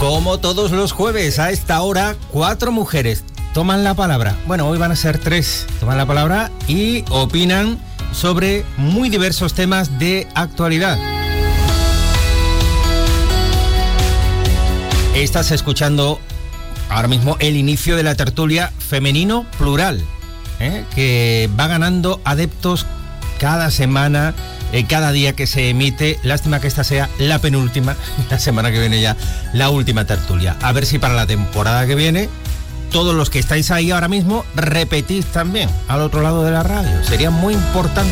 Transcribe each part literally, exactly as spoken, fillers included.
Como todos los jueves, a esta hora, cuatro mujeres toman la palabra. Bueno, hoy van a ser tres. Toman la palabra y opinan sobre muy diversos temas de actualidad. Estás escuchando ahora mismo el inicio de la tertulia Femenino Plural, ¿eh? que va ganando adeptos cada semana, eh, cada día que se emite. Lástima que esta sea la penúltima, la semana que viene ya la última tertulia. A ver si para la temporada que viene todos los que estáis ahí ahora mismo repetís también al otro lado de la radio. Sería muy importante.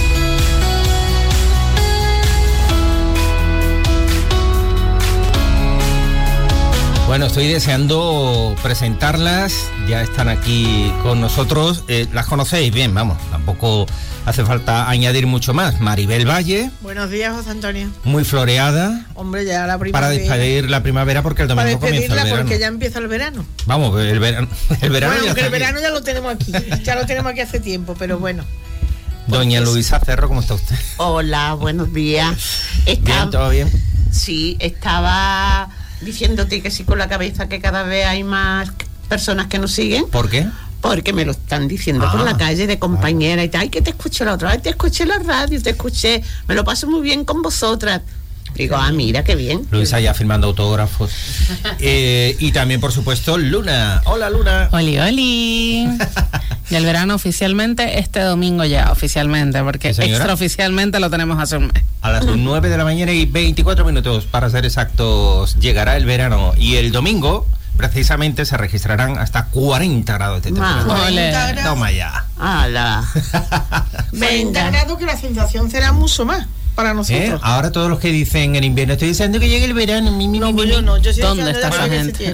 Bueno, estoy deseando presentarlas, ya están aquí con nosotros, eh, las conocéis bien, vamos, tampoco hace falta añadir mucho más. Maribel Valle. Buenos días, José Antonio. Muy floreada. Hombre, ya la primavera. Para despedir la primavera porque el domingo comienza el verano. Porque ya empieza el verano. Vamos, el verano, el verano bueno, ya aunque está el aquí. verano ya lo tenemos aquí, ya lo tenemos aquí hace tiempo, pero bueno. Doña Luisa Cerro, ¿cómo está usted? Hola, buenos días. Está... Bien, ¿todo bien? Sí, estaba diciéndote que sí con la cabeza que cada vez hay más personas que nos siguen. ¿Por qué? Porque me lo están diciendo ah, por la calle de compañera ah. y tal. Ay, que te escuché la otra vez, te escuché la radio, te escuché, me lo paso muy bien con vosotras. Digo, ah, mira, qué bien. Luisa ya firmando autógrafos. eh, y también, por supuesto, Luna. Hola, Luna. Oli, oli. Y el verano oficialmente este domingo ya, oficialmente, porque extraoficialmente lo tenemos hace un mes. A las nueve de la mañana y veinticuatro minutos, para ser exactos, llegará el verano. Y el domingo, precisamente, se registrarán hasta cuarenta grados de temperatura. Toma ya. ¡Hala! cuarenta grados, que la sensación será mucho más para nosotros. ¿Eh? Ahora todos los que dicen en invierno, estoy deseando que llegue el verano. Mi, mi, no, mi, pues mi. yo no. Yo estoy ¿Dónde está esa gente?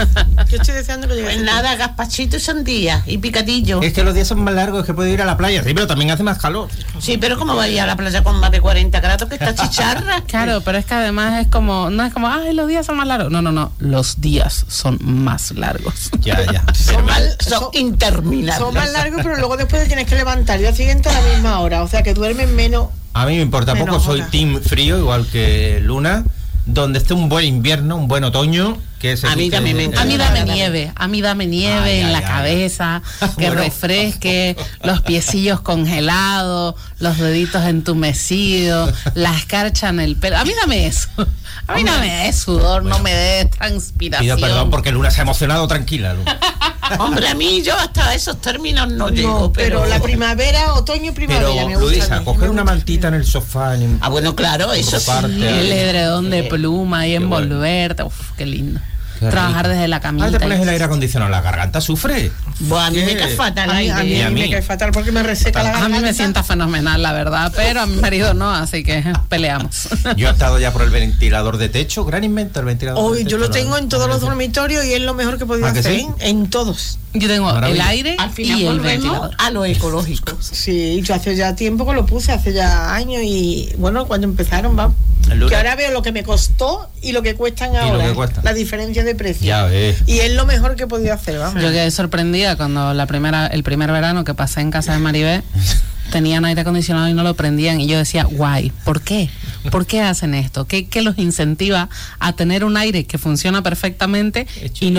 Yo estoy deseando que llegue. Pues nada, gazpachito y sandía y picadillo. Es que los días son más largos, es que puedo ir a la playa. Sí, pero también hace más calor. Sí, pero ¿cómo va a ir a la playa con más de cuarenta grados que está chicharra? Claro, pero es que además es como, no es como, ay, los días son más largos. No, no, no, los días son más largos. Ya, ya. Son, mal, son, son interminables. Son más largos, pero luego después te tienes que levantar el día siguiente a la misma hora. O sea, que duermen menos. A mí me importa menos poco, soy horas. team frío, igual que Luna. Donde esté un buen invierno, un buen otoño, que se a mí también me encanta. A mí dame nieve, a mí dame nieve ay, en ay, la ay. cabeza, que bueno. refresque, los piecillos congelados, los deditos entumecidos, la escarcha en el pelo. A mí dame eso. A mí no me dé sudor, bueno, no me dé transpiración. Pido perdón porque Luna se ha emocionado, tranquila, Luna. Hombre, a mí yo hasta esos términos no, no llego, pero... pero la primavera, otoño y primavera pero, me gusta. Luisa, coger una mantita en el sofá. En ah, bueno, claro, eso sí. El edredón de pluma y envolverte. Uf, qué lindo. Qué Trabajar rico. Desde la camita. Ah, te pones el aire acondicionado, la garganta sufre. Bueno, a mí me cae fatal. A mí, a mí, a mí me cae fatal porque me reseca la garganta. A mí me sienta fenomenal, la verdad, pero a mi marido no, así que peleamos. Yo he estado ya por el ventilador de techo, gran invento el ventilador Hoy de techo. Yo lo tengo en todos los dormitorios y es lo mejor que he podido ¿Ah, que hacer, sí? en todos. Yo tengo el aire Al final y el ventilador. A lo ecológico. Sí, yo hace ya tiempo que lo puse, hace ya años y bueno, cuando empezaron, vamos. Que ahora veo lo que me costó y lo que cuestan ahora, que cuesta. La diferencia de precio. Ya ves. Y es lo mejor que he podido hacer, vamos. Yo quedé sorprendida cuando la primera, el primer verano que pasé en casa de Maribel, tenían aire acondicionado y no lo prendían y yo decía, guay, ¿por qué? ¿Por qué hacen esto? ¿Qué, qué los incentiva a tener un aire que funciona perfectamente y no